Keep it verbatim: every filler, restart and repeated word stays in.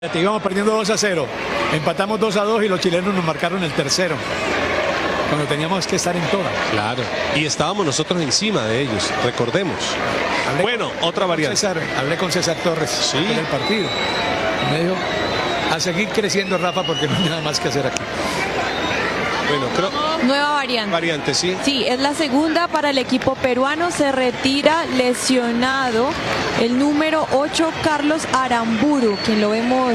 Íbamos perdiendo dos a cero, empatamos dos a dos y los chilenos nos marcaron el tercero, cuando teníamos que estar en toda. Claro, y estábamos nosotros encima de ellos, recordemos. Hablé bueno, con, otra variante. César, hablé con César Torres Sí. en el partido. Me dijo, a seguir creciendo, Rafa, porque no hay nada más que hacer aquí. Bueno, creo... Nueva variante. Variante, sí. Sí, es la segunda para el equipo peruano. Se retira lesionado el número ocho, Carlos Aramburu, quien lo vemos